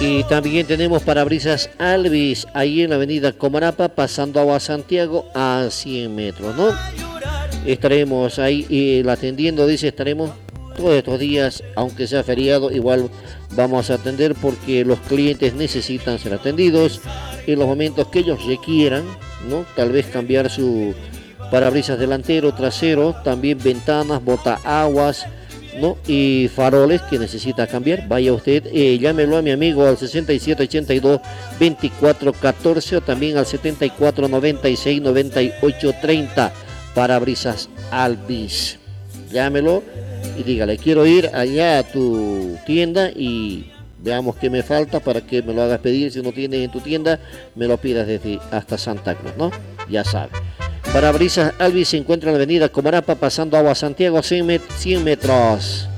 Y también tenemos parabrisas Alvis, ahí en la avenida Comarapa, pasando a Santiago a 100 metros, ¿no? Estaremos ahí atendiendo, dice, estaremos todos estos días, aunque sea feriado, igual vamos a atender porque los clientes necesitan ser atendidos en los momentos que ellos requieran, ¿no? Tal vez cambiar su parabrisas delantero, trasero, también ventanas, botaaguas, ¿no? Y faroles que necesita cambiar. Vaya usted, llámelo a mi amigo al 6782-2414 o también al 7496-9830. Parabrisas Alvis. Llámelo y dígale, quiero ir allá a tu tienda y veamos qué me falta para que me lo hagas pedir. Si no tienes en tu tienda, me lo pidas desde hasta Santa Cruz, ¿no? Ya sabes. Parabrisas Alvis se encuentra en la avenida Comarapa, pasando Agua Santiago, 100 metros.